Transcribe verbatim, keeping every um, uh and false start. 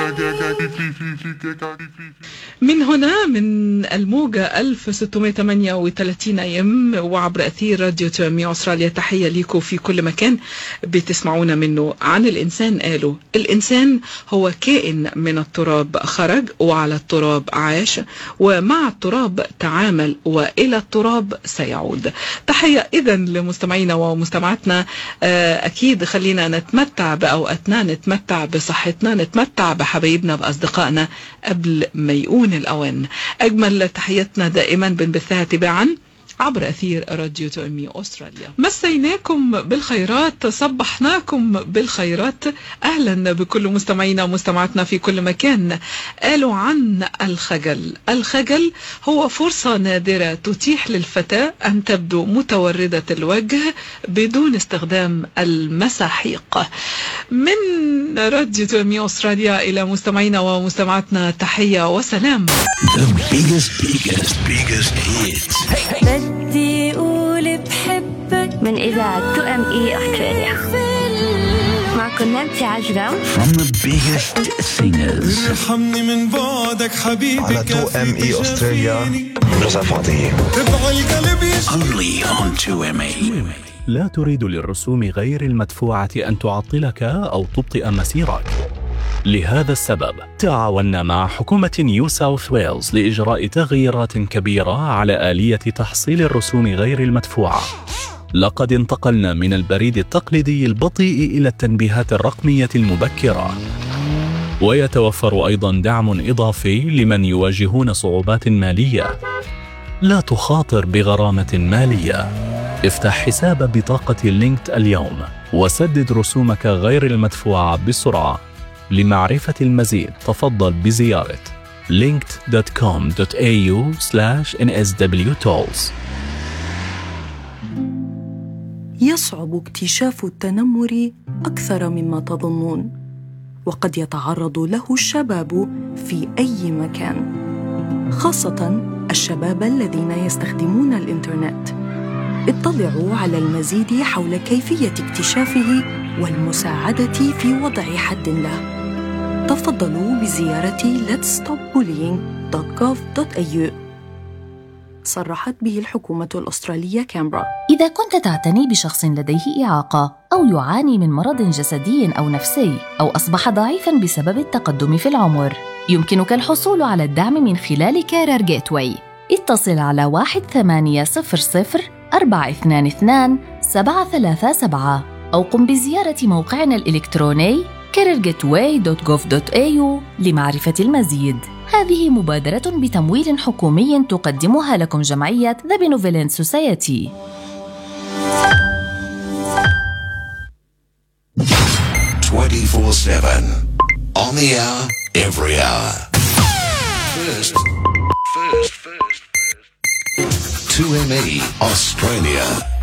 من هنا من الموجة ألف وستمائة وثمانية وثلاثين أيام وعبر أثير راديو تو أم إي أستراليا، تحية ليكم في كل مكان بتسمعونا منه. عن الإنسان قالوا: الإنسان هو كائن من التراب خرج وعلى التراب عاش ومع التراب تعامل وإلى التراب سيعود. تحية إذن لمستمعينا ومستمعاتنا. أكيد خلينا نتمتع بأوقاتنا، نتمتع بصحتنا، نتمتع بحبايبنا بأصدقائنا قبل ما يكون الأوان. أجمل تحياتنا دائما بنبثها تباعا عبر أثير راديو تو أم إي أستراليا. مسيناكم بالخيرات، صبحناكم بالخيرات. أهلا بكل مستمعينا ومستمعاتنا في كل مكان. قالوا عن الخجل: الخجل هو فرصة نادرة تتيح للفتاة أن تبدو متوردة الوجه بدون استخدام المساحيق. من راديو تو أم إي أستراليا إلى مستمعينا ومستمعاتنا تحية وسلام. The biggest, biggest, biggest hits. بدي أقول بحبك من إذاعة تو أم إي أستراليا. معكم نانسي عجرم. From the biggest singers. ارحمني من بعدك حبيبي. على تو أم إي أستراليا رضا فاضي. تبع القلب Only on تو أم إي. لا تريد للرسوم غير المدفوعة أن تعطلك أو تبطئ مسيرك. لهذا السبب تعاوننا مع حكومة نيو ساوث ويلز لإجراء تغييرات كبيرة على آلية تحصيل الرسوم غير المدفوعة. لقد انتقلنا من البريد التقليدي البطيء إلى التنبيهات الرقمية المبكرة، ويتوفر أيضا دعم إضافي لمن يواجهون صعوبات مالية. لا تخاطر بغرامة مالية. افتح حساب بطاقة لينكد اليوم وسدد رسومك غير المدفوعة بسرعة. لمعرفة المزيد تفضل بزيارة linked dot com dot a u slash n s w tolls. يصعب اكتشاف التنمر أكثر مما تظنون، وقد يتعرض له الشباب في أي مكان، خاصة الشباب الذين يستخدمون الإنترنت. اطلعوا على المزيد حول كيفية اكتشافه والمساعدة في وضع حد له. تفضلوا بزيارة lets stop bullying dot gov dot a u. صرحت به الحكومة الأسترالية كامبرا. إذا كنت تعتني بشخص لديه إعاقة أو يعاني من مرض جسدي أو نفسي أو أصبح ضعيفاً بسبب التقدم في العمر، يمكنك الحصول على الدعم من خلال كارير جيت واي. اتصل على واحد ثمانية صفر صفر أربعة اثنان اثنان سبعة ثلاثة سبعة أو قم بزيارة موقعنا الإلكتروني كارير جيت واي دوت جوف دوت إيه يو لمعرفة المزيد. هذه مبادرة بتمويل حكومي تقدمها لكم جمعية The Benevolent Society. twenty-four seven on the hour, every hour. First, first, first, first. two M E Australia.